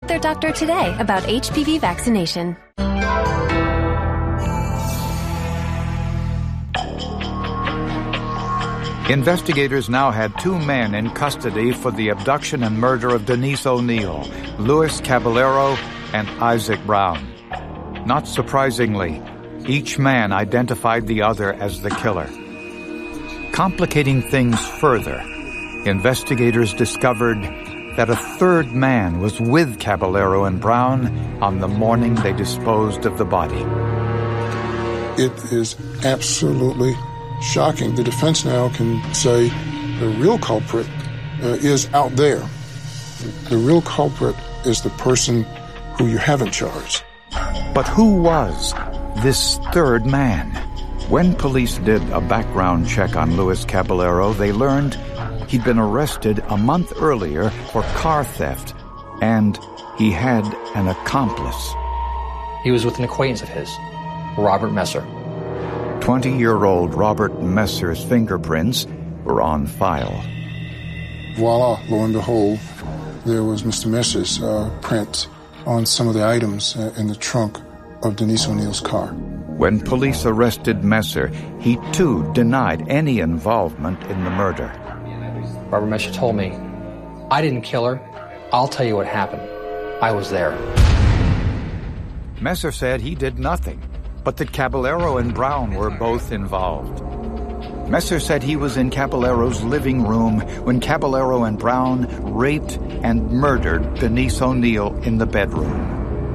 Their doctor today about HPV vaccination. Investigators now had two men in custody for the abduction and murder of Denise O'Neil, Luis Caballero and Isaac Brown. Not surprisingly, each man identified the other as the killer. Complicating things further, investigators discovered that a third man was with Caballero and Brown on the morning they disposed of the body. It is absolutely shocking. The defense now can say the real culprit is out there. The real culprit is the person who you haven't charged. But who was this third man? When police did a background check on Luis Caballero, they learned he'd been arrested a month earlier for car theft, and he had an accomplice. He was with an acquaintance of his, Robert Messer. 20-year-old Robert Messer's fingerprints were on file. Voila, lo and behold, there was Mr. Messer's print on some of the items in the trunk of Denise O'Neil's car. When police arrested Messer, he too denied any involvement in the murder. Robert Messer told me, "I didn't kill her. I'll tell you what happened. I was there." Messer said he did nothing, but that Caballero and Brown were both involved. Messer said he was in Caballero's living room when Caballero and Brown raped and murdered Denise O'Neil in the bedroom.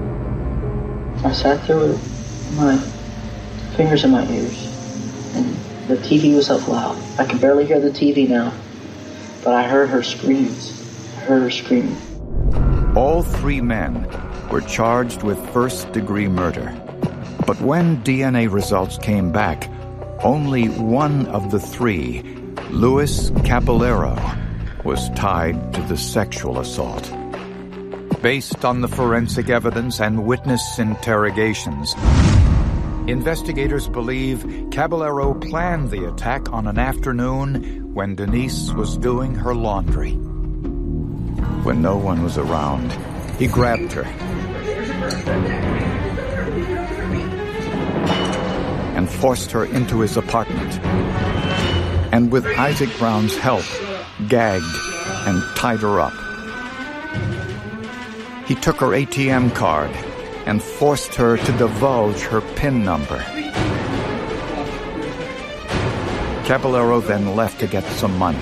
I sat there with my fingers in my ears, and the TV was up loud. I could barely hear the TV now, but I heard her screams. I heard her screaming. All three men were charged with first-degree murder. But when DNA results came back, only one of the three, Luis Caballero, was tied to the sexual assault. Based on the forensic evidence and witness interrogations, investigators believe Caballero planned the attack on an afternoon when Denise was doing her laundry. When no one was around, he grabbed her and forced her into his apartment, and with Isaac Brown's help, gagged and tied her up. He took her ATM card and forced her to divulge her PIN number. Caballero then left to get some money.